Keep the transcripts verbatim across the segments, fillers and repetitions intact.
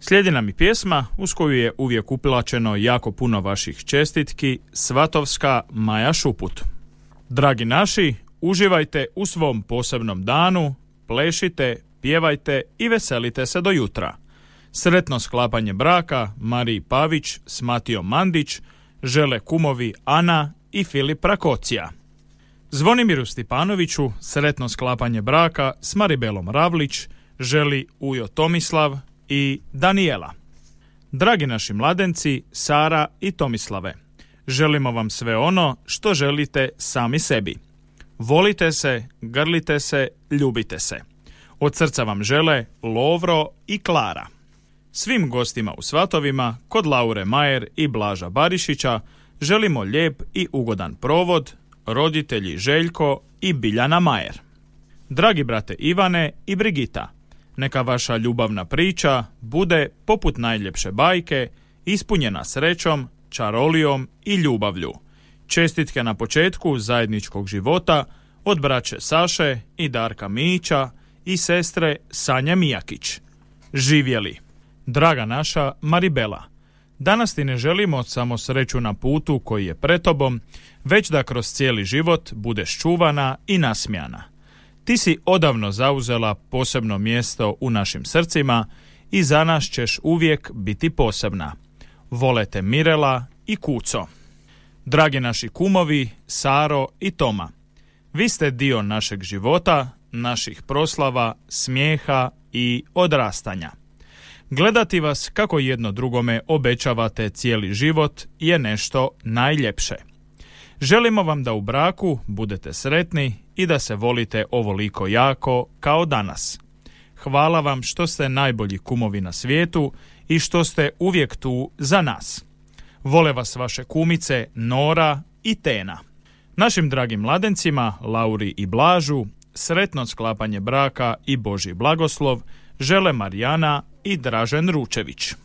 Slijedi nam i pjesma uz koju je uvijek uplaćeno jako puno vaših čestitki, svatovska Maja Šuput. Dragi naši, uživajte u svom posebnom danu, plešite, pjevajte i veselite se do jutra. Sretno sklapanje braka Mariji Pavić s Matijom Mandić žele kumovi Ana i Filip Rakocija. Zvonimiru Stipanoviću sretno sklapanje braka s Maribelom Ravlić želi ujo Tomislav i Danijela. Dragi naši mladenci, Sara i Tomislave, želimo vam sve ono što želite sami sebi. Volite se, grlite se, ljubite se. Od srca vam žele Lovro i Klara. Svim gostima u svatovima, kod Laure Majer i Blaža Barišića, želimo lijep i ugodan provod, roditelji Željko i Biljana Majer. Dragi brate Ivane i Brigita, neka vaša ljubavna priča bude poput najljepše bajke, ispunjena srećom, čarolijom i ljubavlju. Čestitke na početku zajedničkog života od braće Saše i Darka Mića i sestre Sanja Mijakić. Živjeli! Draga naša Maribela, danas ti ne želimo samo sreću na putu koji je pred tobom, već da kroz cijeli život budeš čuvana i nasmijana. Ti si odavno zauzela posebno mjesto u našim srcima i za nas ćeš uvijek biti posebna. Vole te Mirela i Kuco. Dragi naši kumovi, Saro i Toma, vi ste dio našeg života, naših proslava, smijeha i odrastanja. Gledati vas kako jedno drugome obećavate cijeli život je nešto najljepše. Želimo vam da u braku budete sretni i da se volite ovoliko jako kao danas. Hvala vam što ste najbolji kumovi na svijetu i što ste uvijek tu za nas. Vole vas vaše kumice Nora i Tena. Našim dragim mladencima, Lauri i Blažu, sretno sklapanje braka i Božji blagoslov žele Marijana i Dražen Ručević.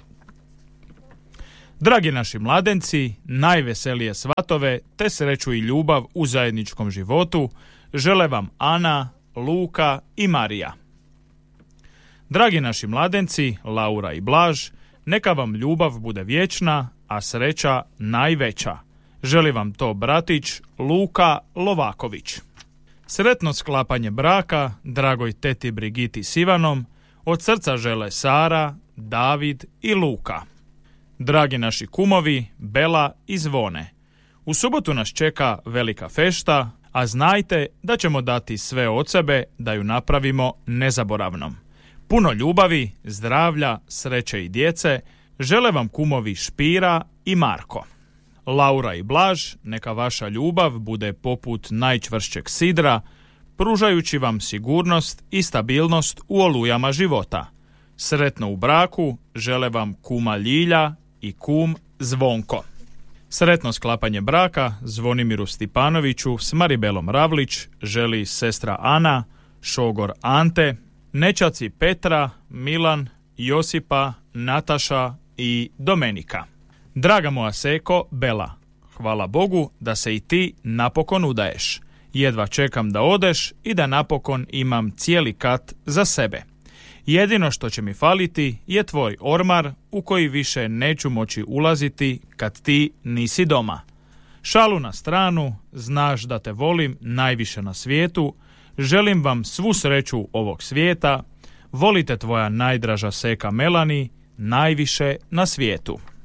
Dragi naši mladenci, najveselije svatove te sreću i ljubav u zajedničkom životu žele vam Ana, Luka i Marija. Dragi naši mladenci, Laura i Blaž, neka vam ljubav bude vječna, a sreća najveća. Želi vam to bratić Luka Lovaković. Sretno sklapanje braka dragoj teti Brigiti s Ivanom od srca žele Sara, David i Luka. Dragi naši kumovi, Bela i Zvone, u subotu nas čeka velika fešta, a znajte da ćemo dati sve od sebe da ju napravimo nezaboravnom. Puno ljubavi, zdravlja, sreće i djece žele vam kumovi Špira i Marko. Laura i Blaž, neka vaša ljubav bude poput najčvršćeg sidra, pružajući vam sigurnost i stabilnost u olujama života. Sretno u braku žele vam kuma Ljilja i kum Zvonko. Sretno sklapanje braka Zvonimiru Stipanoviću s Maribelom Ravlić želi sestra Ana, šogor Ante, nećaci Petra, Milan, Josipa, Nataša i Domenika. Draga moja seko Bela, hvala Bogu da se i ti napokon udaješ. Jedva čekam da odeš i da napokon imam cijeli kat za sebe. Jedino što će mi faliti je tvoj ormar u koji više neću moći ulaziti kad ti nisi doma. Šalu na stranu, znaš da te volim najviše na svijetu, želim vam svu sreću ovog svijeta, volite tvoja najdraža seka Melani najviše na svijetu.